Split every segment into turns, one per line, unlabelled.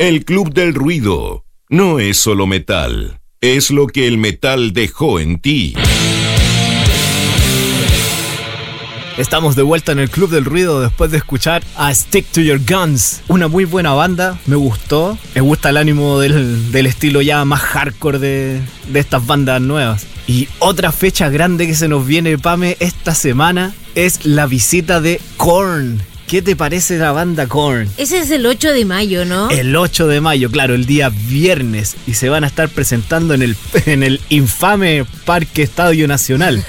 El Club del Ruido no es solo metal, es lo que el metal dejó en ti.
Estamos de vuelta en el Club del Ruido después de escuchar a Stick to Your Guns. Una muy buena banda, me gustó. Me gusta el ánimo del estilo ya más hardcore de estas bandas nuevas. Y otra fecha grande que se nos viene, Pame, esta semana es la visita de Korn. ¿Qué te parece la banda Korn?
Ese es el 8 de mayo, ¿no?
El 8 de mayo, claro, el día viernes. Y se van a estar presentando en el infame Parque Estadio Nacional.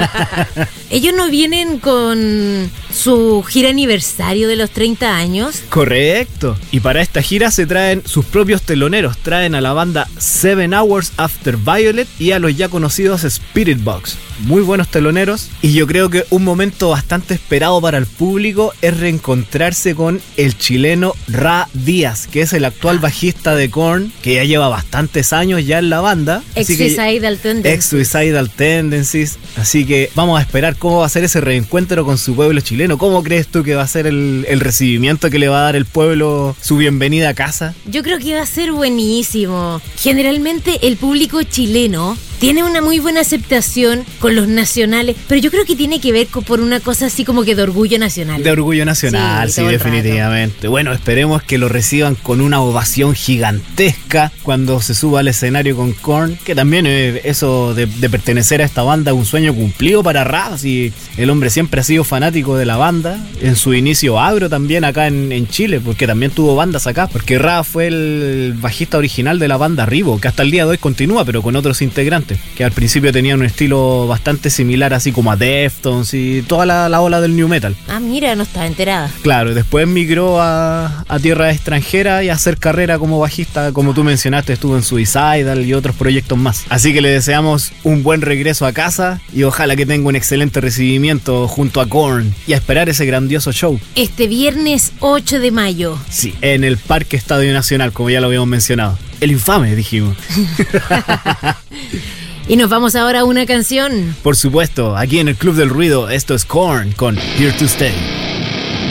¿Ellos no vienen con su gira aniversario de los 30 años?
Correcto. Y para esta gira se traen sus propios teloneros. Traen a la banda 7 Hours After Violet y a los ya conocidos Spirit Box. Muy buenos teloneros. Y yo creo que un momento bastante esperado para el público es reencontrarse con el chileno Ra Díaz, que es el actual bajista de Korn, que ya lleva bastantes años ya en la banda.
Ex-Suicidal
Tendencies. Así que vamos a esperar cómo va a ser ese reencuentro con su pueblo chileno. ¿Cómo crees tú que va a ser el recibimiento que le va a dar el pueblo, su bienvenida a casa?
Yo creo que va a ser buenísimo. Generalmente el público chileno tiene una muy buena aceptación con los nacionales, pero yo creo que tiene que ver por una cosa así como que de orgullo nacional.
De orgullo nacional, sí, definitivamente. Bueno, esperemos que lo reciban con una ovación gigantesca cuando se suba al escenario con Korn, que también eso de pertenecer a esta banda es un sueño cumplido para Ra. Y el hombre siempre ha sido fanático de la banda, en su inicio agro también acá en Chile, porque también tuvo bandas acá, porque Ra fue el bajista original de la banda Rivo, que hasta el día de hoy continúa, pero con otros integrantes, que al principio tenían un estilo bastante similar, así como a Deftones y toda la ola del new metal.
Ah, mira, no estaba enterada.
Claro, después migró a tierra extranjera y a hacer carrera como bajista, como tú mencionaste, estuvo en Suicidal y otros proyectos más. Así que le deseamos un buen regreso a casa y ojalá que tenga un excelente recibimiento junto a Korn y a esperar ese grandioso show.
Este viernes 8 de mayo.
Sí, en el Parque Estadio Nacional, como ya lo habíamos mencionado. El infame, dijimos.
Y nos vamos ahora a una canción.
Por supuesto, aquí en el Club del Ruido, esto es Korn con Here to Stay.